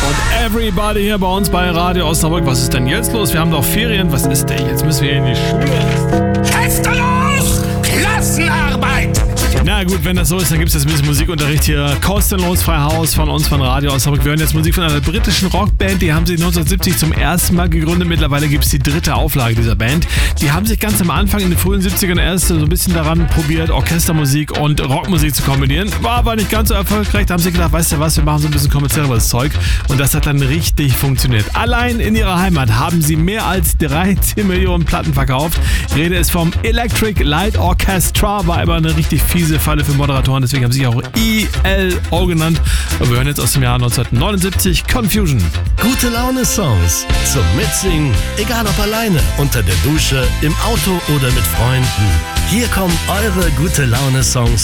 Und Everybody hier bei uns bei Radio Osnabrück. Was ist denn jetzt los? Wir haben doch Ferien. Was ist denn? Jetzt müssen wir in die Schule. Hefte los! Klassenarbeit! Na gut, wenn das so ist, dann gibt es jetzt ein bisschen Musikunterricht hier. Kostenlos, frei Haus von uns, von Radio Osnabrück. Wir hören jetzt Musik von einer britischen Rockband. Die haben sich 1970 zum ersten Mal gegründet. Mittlerweile gibt es die 3. Auflage dieser Band. Die haben sich ganz am Anfang in den frühen 70ern erst so ein bisschen daran probiert, Orchestermusik und Rockmusik zu kombinieren. War aber nicht ganz so erfolgreich. Da haben sie gedacht, weißt du was, wir machen so ein bisschen kommerzielleres Zeug. Und das hat dann richtig funktioniert. Allein in ihrer Heimat haben sie mehr als 13 Millionen Platten verkauft. Rede ist vom Electric Light Orchestra. War aber eine richtig fiese Falle für Moderatoren. Deswegen haben sie sich auch ELO genannt. Und wir hören jetzt aus dem Jahr 1979 Confusion. Gute Laune-Songs zum Mitsingen, egal ob alleine, unter der Dusche, im Auto oder mit Freunden. Hier kommen eure Gute Laune-Songs